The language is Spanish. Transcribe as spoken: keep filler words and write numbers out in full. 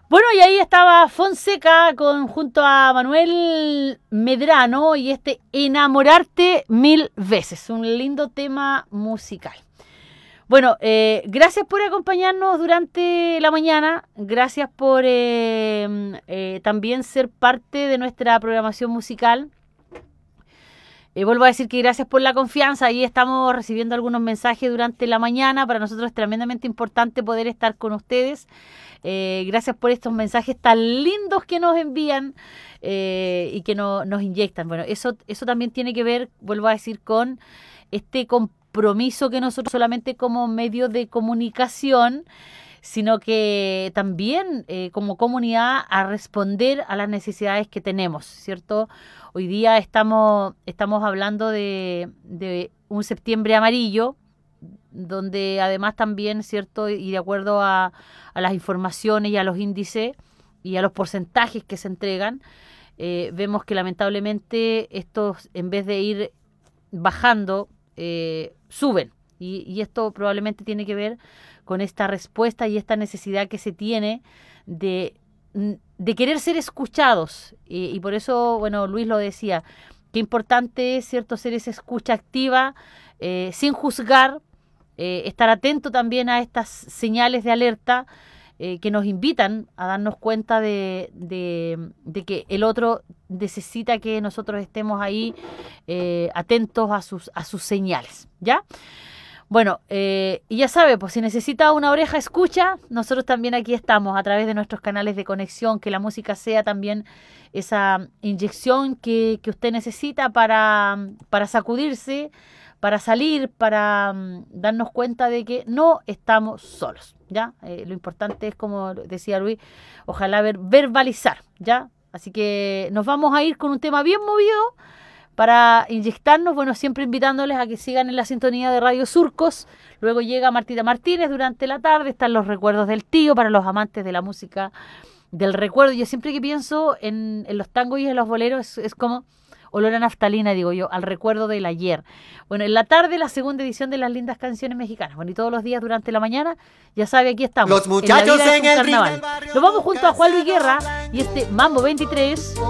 Bueno, y ahí estaba Fonseca con, junto a Manuel Medrano y este Enamorarte Mil Veces, un lindo tema musical. Bueno, eh, gracias por acompañarnos durante la mañana, gracias por eh, eh, también ser parte de nuestra programación musical. Eh, vuelvo a decir que gracias por la confianza, ahí estamos recibiendo algunos mensajes durante la mañana, para nosotros es tremendamente importante poder estar con ustedes. Eh, gracias por estos mensajes tan lindos que nos envían eh, y que no, nos inyectan. Bueno, eso, eso también tiene que ver, vuelvo a decir, con este compromiso que nosotros solamente como medio de comunicación, sino que también eh, como comunidad a responder a las necesidades que tenemos, ¿cierto? Hoy día estamos, estamos hablando de, de un septiembre amarillo, donde además también, ¿cierto? Y de acuerdo a, a las informaciones y a los índices y a los porcentajes que se entregan, eh, vemos que lamentablemente estos, en vez de ir bajando, eh, suben. Y, y esto probablemente tiene que ver con esta respuesta y esta necesidad que se tiene de, de querer ser escuchados. Y, y por eso, bueno, Luis lo decía, qué importante es, ¿cierto?, ser esa escucha activa, eh, sin juzgar, eh, estar atento también a estas señales de alerta eh, que nos invitan a darnos cuenta de, de, de que el otro necesita que nosotros estemos ahí eh, atentos a sus, a sus señales, ¿ya? Bueno, eh, y ya sabe, pues si necesita una oreja escucha, nosotros también aquí estamos a través de nuestros canales de conexión, que la música sea también esa inyección que, que usted necesita para, para sacudirse, para salir, para um, darnos cuenta de que no estamos solos, ¿ya? Eh, lo importante es, como decía Luis, ojalá ver, verbalizar, ¿ya? Así que nos vamos a ir con un tema bien movido, para inyectarnos, bueno, siempre invitándoles a que sigan en la sintonía de Radio Surcos. Luego llega Martita Martínez durante la tarde, están los recuerdos del tío para los amantes de la música del recuerdo. Yo siempre que pienso en, en los tangos y en los boleros es, es como olor a naftalina, digo yo, al recuerdo del ayer. Bueno, en la tarde la segunda edición de las lindas canciones mexicanas. Bueno, y todos los días durante la mañana, ya sabe, aquí estamos. Los muchachos en, en el carnaval. Nos vamos junto a Juan Luis Guerra y este Mambo veintitrés.